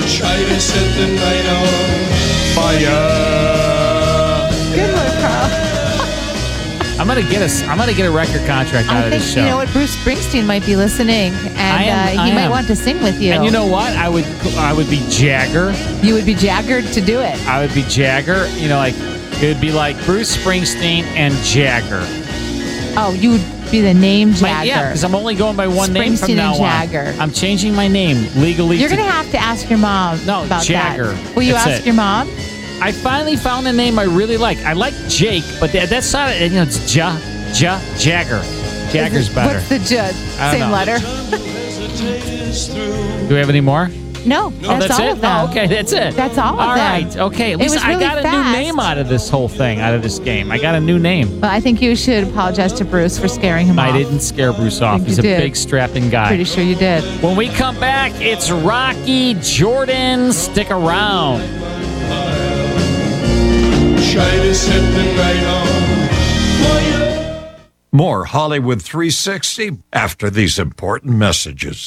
Try to set the night on fire. Good one, Carl. I'm gonna get a record contract out of this show. You know what? Bruce Springsteen might be listening, and he might want to sing with you. And you know what? I would be Jagger. You would be Jagger to do it. I would be Jagger. You know, like it would be like Bruce Springsteen and Jagger. Oh, you would be the name Jagger. Yeah, because I'm only going by one name from now and Jagger. on. I'm changing my name legally. You're gonna have to ask your mom. About Jagger. That. Will you ask your mom? I finally found a name I really like. I like Jake, but that's not, it's Jagger. Jagger's better. What's the same letter? Do we have any more? No, that's all it? of them. Oh, okay, that's it. That's all of them. All right, okay. At least I got a new name out of this whole thing, out of this game. I got a new name. Well, I think you should apologize to Bruce for scaring him off. I didn't scare Bruce off. He's a big, strapping guy. Pretty sure you did. When we come back, it's Rocky Jordan. Stick around. Try to set the night on fire. More Hollywood 360 after these important messages.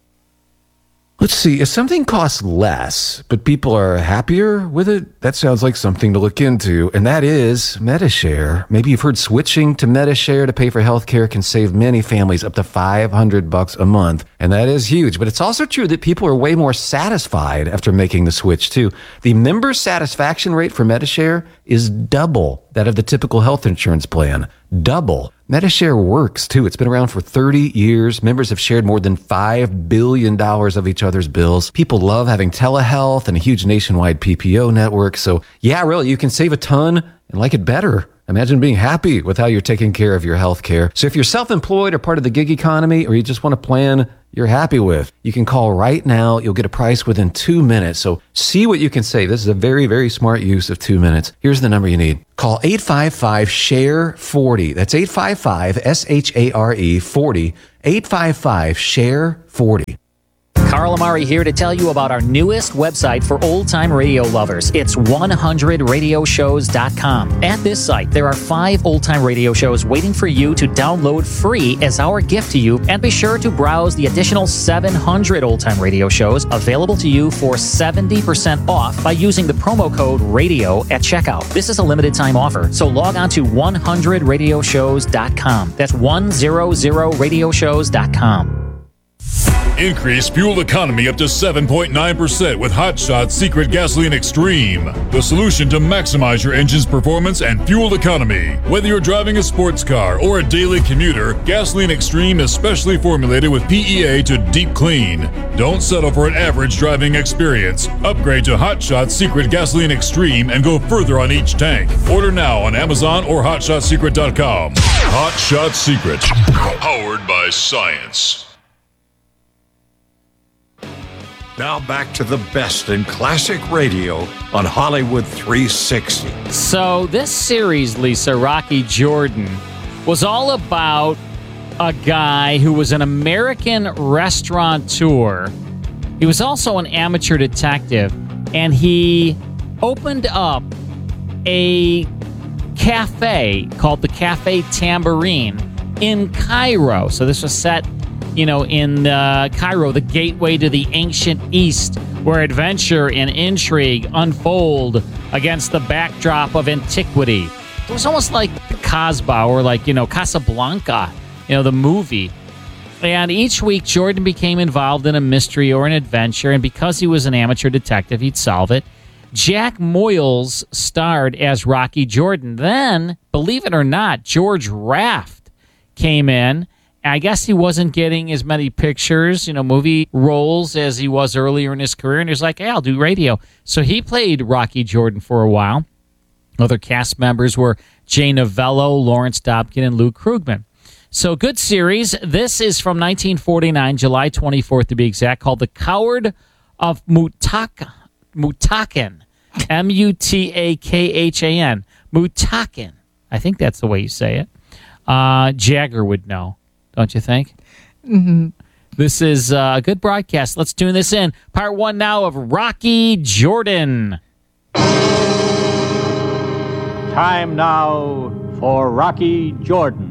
Let's see, if something costs less, but people are happier with it, that sounds like something to look into, and that is Medi-Share. Maybe you've heard switching to Medi-Share to pay for healthcare can save many families up to $500 a month, and that is huge. But it's also true that people are way more satisfied after making the switch, too. The member satisfaction rate for Medi-Share is double that of the typical health insurance plan. Double. Medi-Share works, too. It's been around for 30 years. Members have shared more than $5 billion of each other's bills. People love having telehealth and a huge nationwide PPO network. So, yeah, really, you can save a ton and like it better. Imagine being happy with how you're taking care of your health care. So if you're self-employed or part of the gig economy, or you just want a plan you're happy with, you can call right now. You'll get a price within 2 minutes. So see what you can save. This is a very, very smart use of 2 minutes. Here's the number you need. Call 855-SHARE-40. That's 855-SHARE-40. 855-SHARE-40. Carl Amari here to tell you about our newest website for old-time radio lovers. It's 100radioshows.com. At this site, there are 5 old-time radio shows waiting for you to download free as our gift to you, and be sure to browse the additional 700 old-time radio shows available to you for 70% off by using the promo code RADIO at checkout. This is a limited-time offer, so log on to 100radioshows.com. That's 100radioshows.com. Increase fuel economy up to 7.9% with Hot Shot Secret Gasoline Extreme, the solution to maximize your engine's performance and fuel economy. Whether you're driving a sports car or a daily commuter, Gasoline Extreme is specially formulated with PEA to deep clean. Don't settle for an average driving experience. Upgrade to Hot Shot Secret Gasoline Extreme and go further on each tank. Order now on Amazon or HotShotSecret.com. Hot Shot Secret, powered by science. Now back to the best in classic radio on Hollywood 360. So this series, Lisa, Rocky Jordan, was all about a guy who was an American restaurateur. He was also an amateur detective, and he opened up a cafe called the Cafe Tambourine in Cairo. So this was set in Cairo, the gateway to the ancient East, where adventure and intrigue unfold against the backdrop of antiquity. It was almost like Casbah or Casablanca, the movie. And each week, Jordan became involved in a mystery or an adventure, and because he was an amateur detective, he'd solve it. Jack Moyles starred as Rocky Jordan. Then, believe it or not, George Raft came in. I guess he wasn't getting as many pictures, movie roles as he was earlier in his career. And he was like, hey, I'll do radio. So he played Rocky Jordan for a while. Other cast members were Jay Novello, Lawrence Dobkin, and Lou Krugman. So good series. This is from 1949, July 24th to be exact, called The Coward of Mutakan. Mutakhan. Mutakan. I think that's the way you say it. Jagger would know. Don't you think? Mm-hmm. This is a good broadcast. Let's tune this in. Part 1 now of Rocky Jordan. Time now for Rocky Jordan.